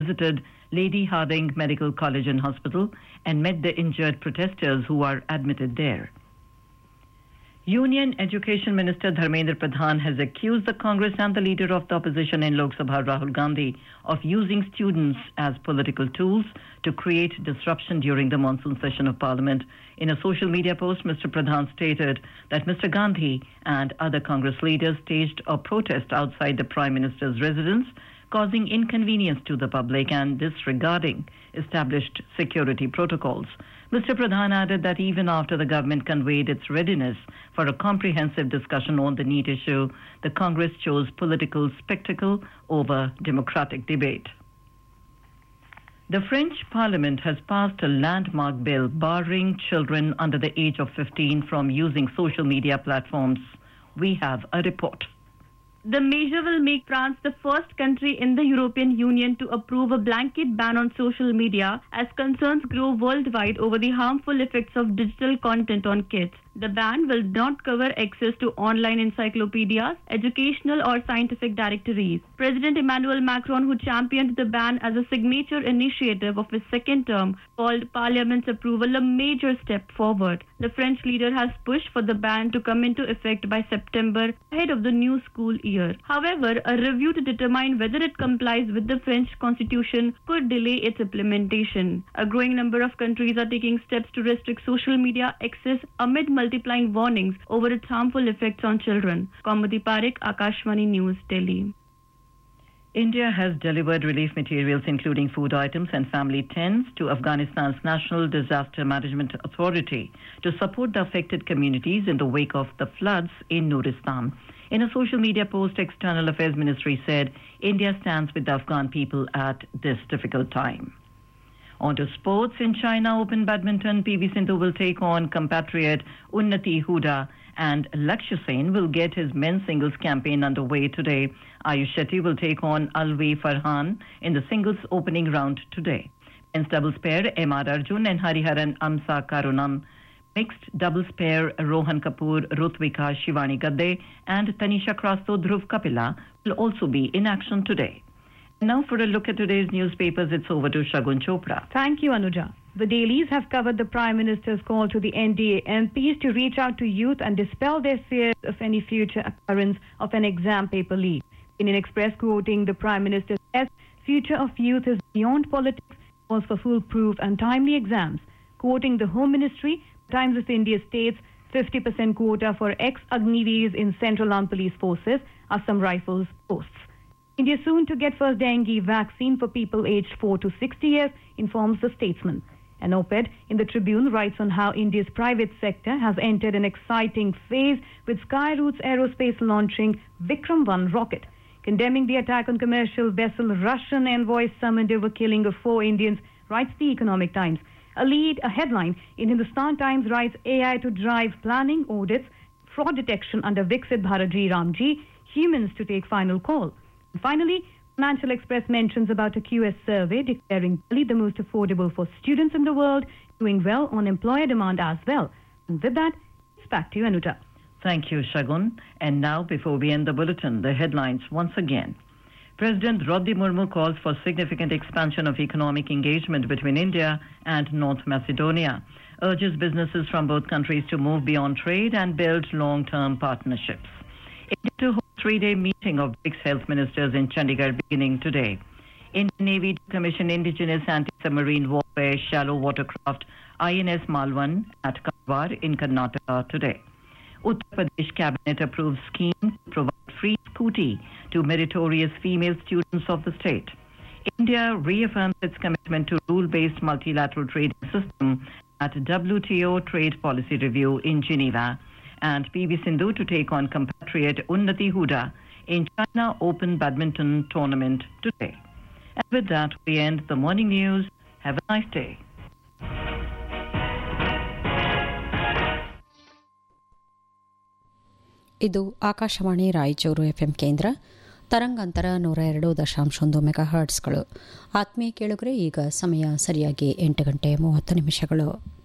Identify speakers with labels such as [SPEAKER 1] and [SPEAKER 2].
[SPEAKER 1] visited Lady Hardinge Medical College and Hospital and met the injured protesters who are admitted there. Union Education Minister Dharmendra Pradhan has accused the Congress and the leader of the opposition in Lok Sabha, Rahul Gandhi, of using students as political tools to create disruption during the monsoon session of Parliament. In a social media post, Mr. Pradhan stated that Mr. Gandhi and other Congress leaders staged a protest outside the Prime Minister's residence, causing inconvenience to the public and disregarding established security protocols. Mr. Pradhan added that even after the government conveyed its readiness for a comprehensive discussion on the NEET issue, the Congress chose political spectacle over democratic debate. The French Parliament has passed a landmark bill barring children under the age of 15 from using social media platforms. We have a report.
[SPEAKER 2] The measure will make France the first country in the European Union to approve a blanket ban on social media as concerns grow worldwide over the harmful effects of digital content on kids. The ban will not cover access to online encyclopedias, educational or scientific directories. President Emmanuel Macron, who championed the ban as a signature initiative of his second term, called Parliament's approval a major step forward. The French leader has pushed for the ban to come into effect by September, ahead of the new school year. However, a review to determine whether it complies with the French constitution could delay its implementation. A growing number of countries are taking steps to restrict social media access amid multiplying warnings over its harmful effects on children. Kaumudi Parekh, Akashvani News, Delhi.
[SPEAKER 1] India has delivered relief materials including food items and family tents to Afghanistan's National Disaster Management Authority to support the affected communities in the wake of the floods in Nuristan. In a social media post, External Affairs Ministry said India stands with the Afghan people at this difficult time. On to sports. In China Open Badminton, PV Sindhu will take on compatriot Unnati Huda and Lakshya Sen will get his men's singles campaign underway today. Ayush Shetty will take on Alvi Farhan in the singles opening round today. Men's doubles pair M.R. Arjun and Hariharan Amsa Karunam. Mixed doubles pair Rohan Kapoor, Rutvika Shivani Gadde and Tanisha Krasto Dhruv Kapila will also be in action today. Now for a look at today's newspapers, it's over to Shagun Chopra.
[SPEAKER 3] Thank you, Anuja. The dailies have covered the Prime Minister's call to the NDA MPs to reach out to youth and dispel their fears of any future occurrence of an exam paper leak. Indian Express, quoting the Prime Minister, says, "Future of youth is beyond politics, calls for foolproof and timely exams." Quoting the Home Ministry, Times of India states 50% quota for ex-Agniveers in Central Armed Police Forces, Assam Rifles posts. India soon to get first dengue vaccine for people aged 4 to 60 years, informs the Statesman. An op-ed in the Tribune writes on how India's private sector has entered an exciting phase with Skyroot's Aerospace launching Vikram-1 rocket. Condemning the attack on commercial vessel, Russian envoys summoned over killing of 4 Indians, writes the Economic Times. A headline in Hindustan Times writes AI to drive planning, audits, fraud detection under Viksit Bharatji Ramji, humans to take final call. And finally, Financial Express mentions about a QS survey declaring Delhi the most affordable for students in the world, doing well on employer demand as well. And with that, it's back to you, Anuja.
[SPEAKER 1] Thank you, Shagun. And now, before we end the bulletin, the headlines once again. President Draupadi Murmu calls for significant expansion of economic engagement between India and North Macedonia, urges businesses from both countries to move beyond trade and build long-term partnerships. India to hold a 3-day meeting of BRICS health ministers in Chandigarh beginning today. Indian Navy to commission indigenous anti-submarine warfare shallow watercraft INS Malwan at Karwar in Karnataka today. Uttar Pradesh Cabinet approves scheme to provide free scooty to meritorious female students of the state. India reaffirms its commitment to rule-based multilateral trading system at WTO Trade Policy Review in Geneva. And PV Sindhu to take on compatriot Unnati Huda in China Open Badminton Tournament today. And with that, we end the morning news. Have a nice day.
[SPEAKER 4] ಇದು Akashvani Raichur FM ಕೇಂದ್ರ ತರಂಗಾಂತರ 102.1 ಮೆಗಾಹರ್ಟ್ಸ್ಗಳು. ಆತ್ಮೀಯ ಕೇಳುಗರೆ, ಈಗ ಸಮಯ ಸರಿಯಾಗಿ 8 ಗಂಟೆ 30 ನಿಮಿಷಗಳು.